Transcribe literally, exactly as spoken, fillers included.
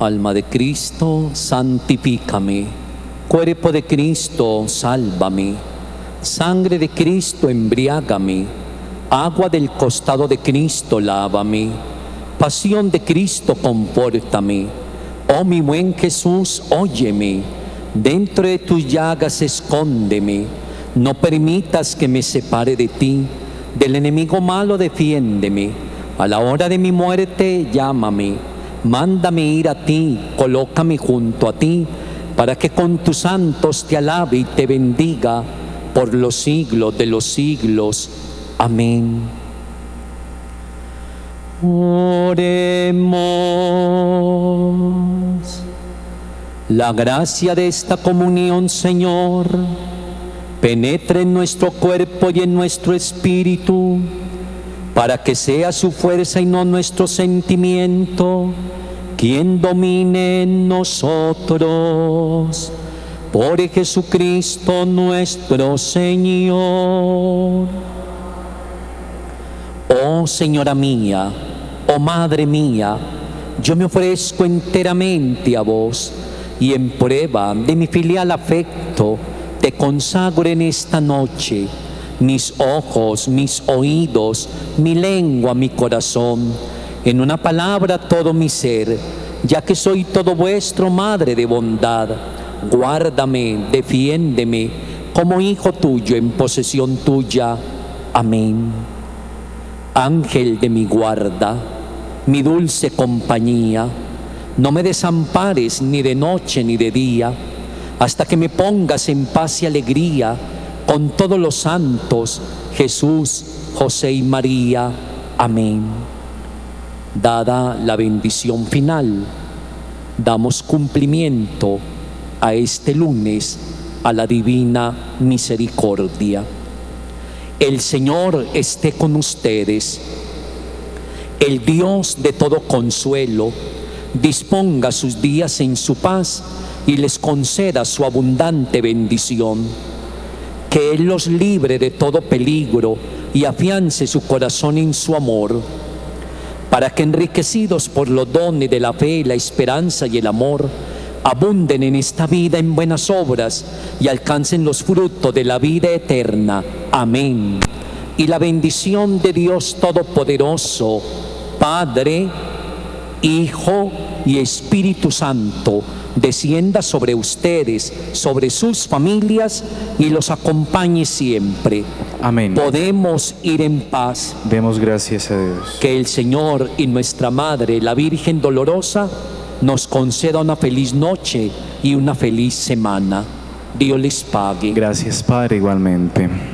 Alma de Cristo, santifícame. Cuerpo de Cristo, sálvame. Sangre de Cristo, embriágame. Agua del costado de Cristo, lávame. Pasión de Cristo, confórtame. Oh mi buen Jesús, óyeme. Dentro de tus llagas escóndeme. No permitas que me separe de ti. Del enemigo malo defiéndeme. A la hora de mi muerte, llámame. Mándame ir a ti, colócame junto a ti, para que con tus santos te alabe y te bendiga por los siglos de los siglos. Amén. Oremos. La gracia de esta comunión, Señor, penetre en nuestro cuerpo y en nuestro espíritu, para que sea su fuerza y no nuestro sentimiento quien domine en nosotros. Por Jesucristo nuestro Señor. Oh Señora mía, oh Madre mía, yo me ofrezco enteramente a vos y en prueba de mi filial afecto te consagro en esta noche mis ojos, mis oídos, mi lengua, mi corazón, en una palabra todo mi ser, ya que soy todo vuestro, Madre de bondad. Guárdame, defiéndeme como hijo tuyo en posesión tuya. Amén. Ángel de mi guarda, mi dulce compañía, no me desampares ni de noche ni de día, hasta que me pongas en paz y alegría con todos los santos, Jesús, José y María. Amén. Dada la bendición final, damos cumplimiento a este lunes a la divina misericordia. El Señor esté con ustedes. El Dios de todo consuelo disponga sus días en su paz y les conceda su abundante bendición. Que Él los libre de todo peligro y afiance su corazón en su amor, para que enriquecidos por los dones de la fe, la esperanza y el amor, abunden en esta vida en buenas obras y alcancen los frutos de la vida eterna. Amén. Y la bendición de Dios Todopoderoso, Padre, Hijo y Espíritu Santo, descienda sobre ustedes, sobre sus familias y los acompañe siempre. Amén. Podemos ir en paz. Demos gracias a Dios. Que el Señor y nuestra Madre, la Virgen Dolorosa, nos conceda una feliz noche y una feliz semana. Dios les pague. Gracias, Padre, igualmente.